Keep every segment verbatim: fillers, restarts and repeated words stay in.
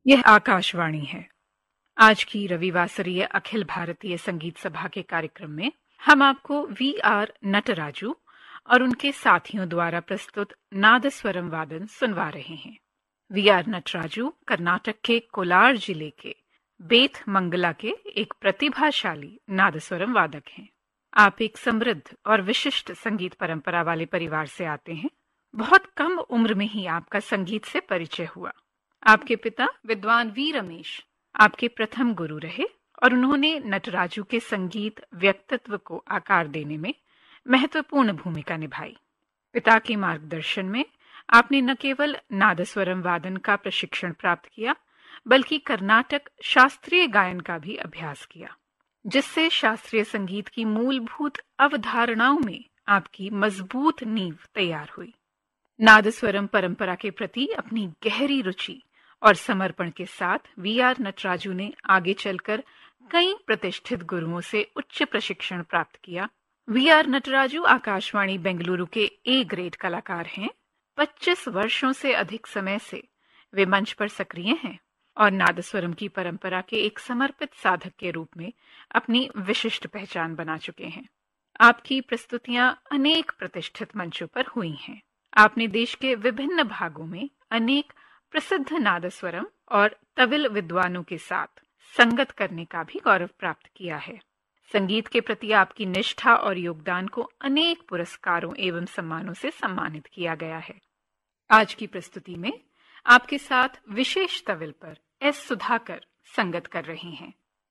यह आकाशवाणी है। आज की रविवासरीय अखिल भारतीय संगीत सभा के कार्यक्रम में हम आपको वी आर नटराजू और उनके साथियों द्वारा प्रस्तुत नादस्वरम वादन सुनवा रहे हैं। वी आर नटराजू कर्नाटक के कोलार जिले के बेथ मंगला के एक प्रतिभाशाली नादस्वरम वादक हैं। आप एक समृद्ध और विशिष्ट संगीत परंपरा वाले परिवार से आते हैं। बहुत कम उम्र में ही आपका संगीत से परिचय हुआ। आपके पिता विद्वान वी रमेश आपके प्रथम गुरु रहे और उन्होंने नटराजू के संगीत व्यक्तित्व को आकार देने में महत्वपूर्ण भूमिका निभाई। पिता के मार्गदर्शन में आपने न केवल नादस्वरम वादन का प्रशिक्षण प्राप्त किया, बल्कि कर्नाटक शास्त्रीय गायन का भी अभ्यास किया, जिससे शास्त्रीय संगीत की मूलभूत अवधारणाओं में आपकी मजबूत नींव तैयार हुई। नादस्वरम परंपरा के प्रति अपनी गहरी रुचि और समर्पण के साथ वी आर नटराजू ने आगे चलकर कई प्रतिष्ठित गुरुओं से उच्च प्रशिक्षण प्राप्त किया। वी आर नटराजू आकाशवाणी बेंगलुरु के ए ग्रेड कलाकार हैं। पच्चीस वर्षों से अधिक समय से वे मंच पर सक्रिय हैं और नादस्वरम की परंपरा के एक समर्पित साधक के रूप में अपनी विशिष्ट पहचान बना चुके हैं। आपकी प्रस्तुतियां अनेक प्रतिष्ठित मंचों पर हुई हैं। आपने देश के विभिन्न भागों में अनेक प्रसिद्ध नादस्वरम और तविल विद्वानों के साथ संगत करने का भी गौरव प्राप्त किया है। संगीत के प्रति आपकी निष्ठा और योगदान को अनेक पुरस्कारों एवं सम्मानों से सम्मानित किया गया है। आज की प्रस्तुति में आपके साथ विशेष तविल पर एस सुधाकर संगत कर रहे हैं।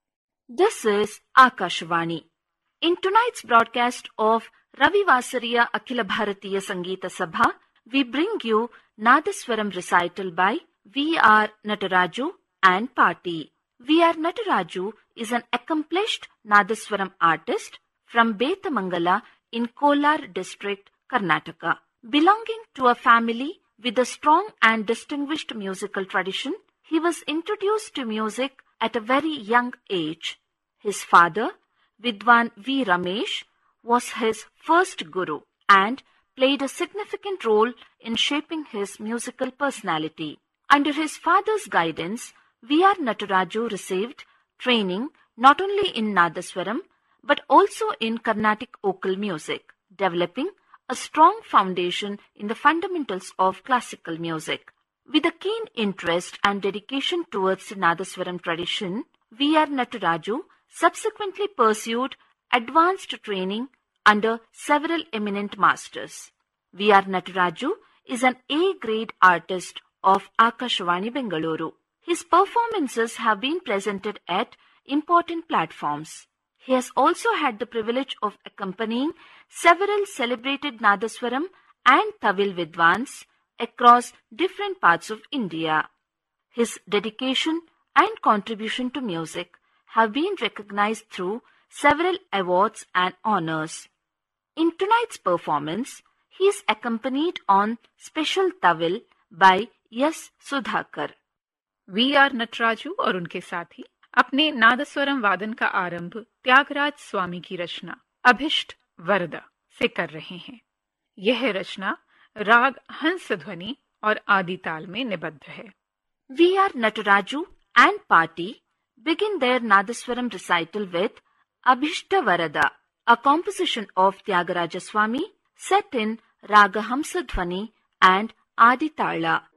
This is Akashvani. In tonight's broadcast of Ravivasariya Akhila Bharatiya Sangeeta Sabha, we bring you Nadaswaram recital by V R Nataraju and Party. V R Nataraju is an accomplished Nadaswaram artist from Bethamangala in Kolar district, Karnataka. Belonging to a family with a strong and distinguished musical tradition, he was introduced to music at a very young age. His father, Vidwan V. Ramesh, was his first guru and played a significant role in shaping his musical personality. Under his father's guidance, V R Nataraju received training not only in Nadaswaram but also in Carnatic vocal music, developing a strong foundation in the fundamentals of classical music. With a keen interest and dedication towards the Nadaswaram tradition, V R Nataraju subsequently pursued advanced training under several eminent masters. V R Nataraju is an A-grade artist of Akashvani Bengaluru. His performances have been presented at important platforms. He has also had the privilege of accompanying several celebrated Nadaswaram and Tavil Vidwans across different parts of India. His dedication and contribution to music have been recognized through several awards and honors. In tonight's performance, he is accompanied on special Tavil by S. Sudhakar. We are नटराजू और उनके साथी अपने नादस्वरम वादन का आरंभ त्यागराज स्वामी की रचना अभिष्ट वरदा से कर रहे हैं। यह रचना राग हंस ध्वनि और आदि ताल में निबद्ध है। V R Nataraju and Party begin their Nadaswaram recital with Abhishta Varada, a composition of Tyagaraja Swami set in Raga Hamsa Dhwani and Adi Tala.